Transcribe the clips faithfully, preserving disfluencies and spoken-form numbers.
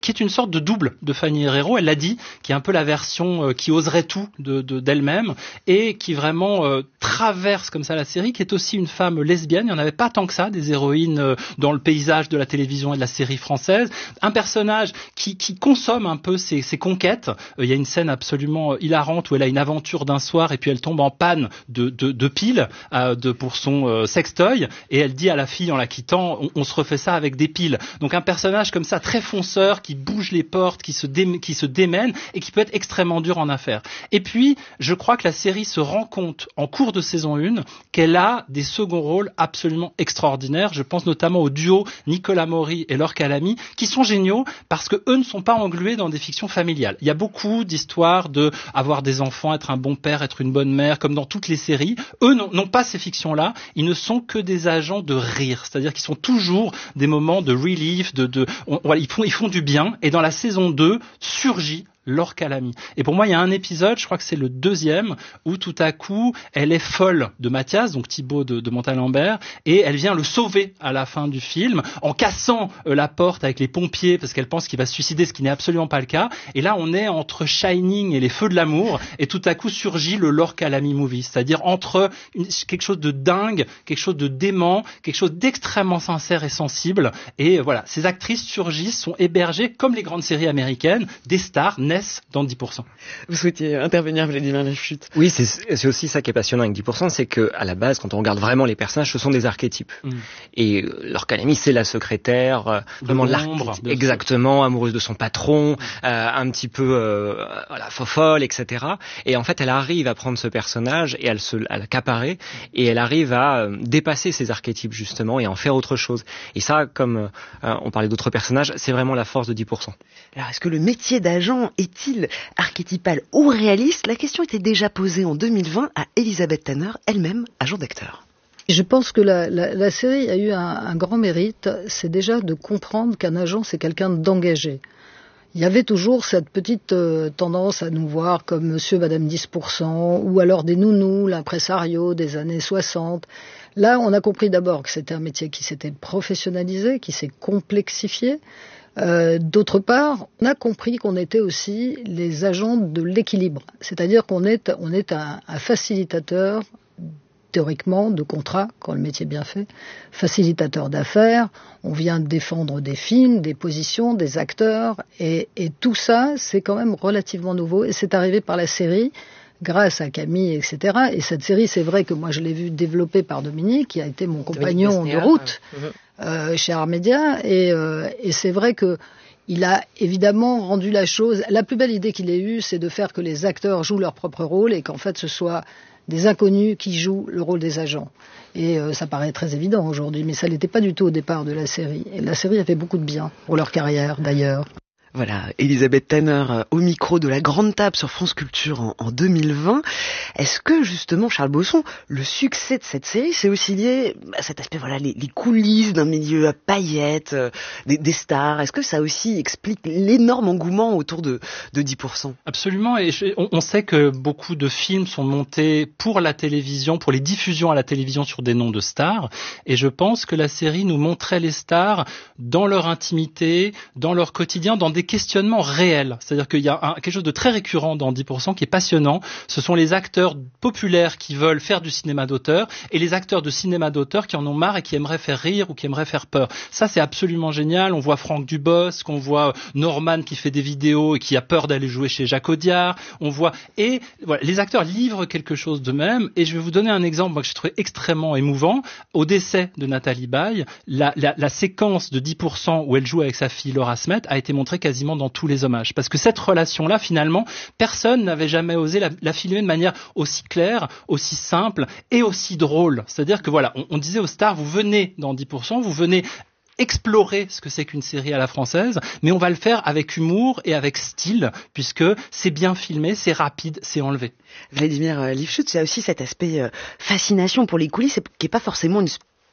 qui est une sorte de double de Fanny Herrero, elle l'a dit, qui est un peu la version euh, qui oserait tout de, de, d'elle-même, et qui vraiment euh, traverse comme ça la série, qui est aussi une femme lesbienne. Il n'y en avait pas tant que ça, des héroïnes euh, dans le paysage de la télévision et de la série française. Un personnage qui, qui consomme un peu ses, ses conquêtes. Euh, il y a une scène absolument hilarante où elle a une aventure d'un soir, et puis elle tombe en panne de, de, de piles euh, de, pour son euh, sextoy, et elle dit à la fille en la quittant, on, on se refait ça avec des piles. Donc un personnage comme ça, très fonceur, qui qui bouge les portes, qui se, dé, qui se démène et qui peut être extrêmement dur en affaires. Et puis, je crois que la série se rend compte en cours de saison un qu'elle a des seconds rôles absolument extraordinaires. Je pense notamment au duo Nicolas Maury et Laure Calamy, qui sont géniaux parce que eux ne sont pas englués dans des fictions familiales. Il y a beaucoup d'histoires de avoir des enfants, être un bon père, être une bonne mère, comme dans toutes les séries. Eux n'ont, n'ont pas ces fictions-là. Ils ne sont que des agents de rire. C'est-à-dire qu'ils sont toujours des moments de relief, de, de, on, voilà, ils font, ils font du bien. Et dans la saison deux, surgit Laure Calamy. Et pour moi, il y a un épisode, je crois que c'est le deuxième, où tout à coup, elle est folle de Mathias, donc Thibaut de, de Montalembert, et elle vient le sauver à la fin du film, en cassant euh, la porte avec les pompiers, parce qu'elle pense qu'il va se suicider, ce qui n'est absolument pas le cas. Et là, on est entre Shining et les Feux de l'amour, et tout à coup surgit le Laure Calamy movie, c'est-à-dire entre une, quelque chose de dingue, quelque chose de dément, quelque chose d'extrêmement sincère et sensible. Et voilà, ces actrices surgissent, sont hébergées, comme les grandes séries américaines, des stars, dans dix pour cent. Vous souhaitiez intervenir, Vladimir Lifshutz? Oui, c'est, c'est aussi ça qui est passionnant avec dix pour cent, c'est que à la base, quand on regarde vraiment les personnages, ce sont des archétypes. Mm. Et Laure Calamy, c'est la secrétaire, euh, vraiment l'archétype, exactement, amoureuse de son patron, mm. euh, un petit peu euh, voilà, fofolle, et cetera. Et en fait, elle arrive à prendre ce personnage et à le, à l'accaparer, et elle arrive à euh, dépasser ces archétypes justement et en faire autre chose. Et ça, comme euh, on parlait d'autres personnages, c'est vraiment la force de dix pour cent. Alors, est-ce que le métier d'agent est-il archétypal ou réaliste? La question était déjà posée en deux mille vingt à Elisabeth Tanner, elle-même agent d'acteur. Je pense que la, la, la série a eu un, un grand mérite, c'est déjà de comprendre qu'un agent, c'est quelqu'un d'engagé. Il y avait toujours cette petite euh, tendance à nous voir comme monsieur, madame dix pour cent, ou alors des nounous, l'impresario des années soixante. Là, on a compris d'abord que c'était un métier qui s'était professionnalisé, qui s'est complexifié. Euh, d'autre part, on a compris qu'on était aussi les agents de l'équilibre, c'est-à-dire qu'on est, on est un, un facilitateur théoriquement de contrat, quand le métier est bien fait, facilitateur d'affaires, on vient défendre des films, des positions, des acteurs, et, et tout ça, c'est quand même relativement nouveau, et c'est arrivé par la série, grâce à Camille, et cetera. Et cette série, c'est vrai que moi je l'ai vue développée par Dominique, qui a été mon compagnon de route euh, chez Ars Media, et, euh, et c'est vrai que il a évidemment rendu la chose... La plus belle idée qu'il ait eue, c'est de faire que les acteurs jouent leur propre rôle et qu'en fait ce soit des inconnus qui jouent le rôle des agents. Et euh, ça paraît très évident aujourd'hui, mais ça l'était pas du tout au départ de la série. Et la série a fait beaucoup de bien pour leur carrière d'ailleurs. Voilà, Elisabeth Tanner euh, au micro de la Grande Table sur France Culture en, en deux mille vingt. Est-ce que justement, Charles Bosson, le succès de cette série, c'est aussi lié à cet aspect, voilà, les, les coulisses d'un milieu à paillettes, euh, des, des stars? Est-ce que ça aussi explique l'énorme engouement autour de, de dix pour cent? Absolument, et je, on, on sait que beaucoup de films sont montés pour la télévision, pour les diffusions à la télévision sur des noms de stars, et je pense que la série nous montrait les stars dans leur intimité, dans leur quotidien, dans des questionnements réels. C'est-à-dire qu'il y a un, quelque chose de très récurrent dans dix pour cent qui est passionnant. Ce sont les acteurs populaires qui veulent faire du cinéma d'auteur et les acteurs de cinéma d'auteur qui en ont marre et qui aimeraient faire rire ou qui aimeraient faire peur. Ça, c'est absolument génial. On voit Franck Dubosc, on voit Norman qui fait des vidéos et qui a peur d'aller jouer chez Jacques Audiard. On voit, et voilà, les acteurs livrent quelque chose d'eux-mêmes. Et je vais vous donner un exemple, moi, que j'ai trouvé extrêmement émouvant. Au décès de Nathalie Baye, la, la, la séquence de dix pour cent où elle joue avec sa fille Laura Smet a été montrée quasiment dans tous les hommages. Parce que cette relation-là, finalement, personne n'avait jamais osé la, la filmer de manière aussi claire, aussi simple et aussi drôle. C'est-à-dire que voilà, on, on disait aux stars, vous venez dans dix pour cent, vous venez explorer ce que c'est qu'une série à la française, mais on va le faire avec humour et avec style, puisque c'est bien filmé, c'est rapide, c'est enlevé. Vladimir Lifshutz, il y a aussi cet aspect euh, fascination pour les coulisses, qui n'est pas forcément une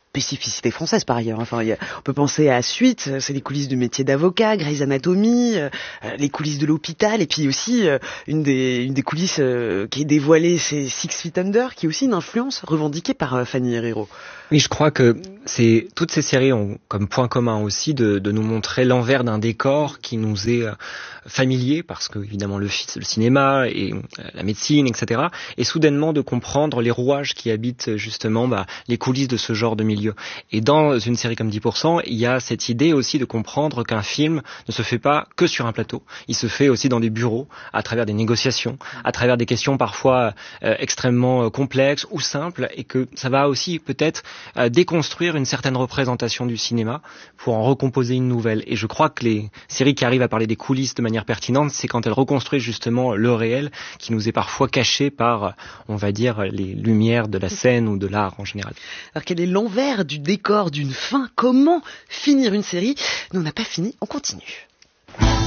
spécificité française par ailleurs. Enfin, y a, on peut penser à Suite, c'est les coulisses du métier d'avocat, Grey's Anatomy, euh, les coulisses de l'hôpital, et puis aussi euh, une des une des coulisses euh, qui est dévoilée, c'est Six Feet Under, qui est aussi une influence revendiquée par euh, Fanny Herrero. Oui, je crois que c'est toutes ces séries ont comme point commun aussi de, de nous montrer l'envers d'un décor qui nous est euh, familier, parce que évidemment le, le cinéma et euh, la médecine, et cetera. Et soudainement de comprendre les rouages qui habitent justement bah, les coulisses de ce genre de milieu. Et dans une série comme dix pour cent, il y a cette idée aussi de comprendre qu'un film ne se fait pas que sur un plateau. Il se fait aussi dans des bureaux, à travers des négociations, à travers des questions parfois euh, extrêmement complexes ou simples, et que ça va aussi peut-être euh, déconstruire une certaine représentation du cinéma pour en recomposer une nouvelle. Et je crois que les séries qui arrivent à parler des coulisses de manière pertinente, c'est quand elles reconstruisent justement le réel qui nous est parfois caché par, on va dire, les lumières de la scène ou de l'art en général. Alors quel est l'envers du décor d'une fin? Comment finir une série? Nous, on n'a pas fini, on continue.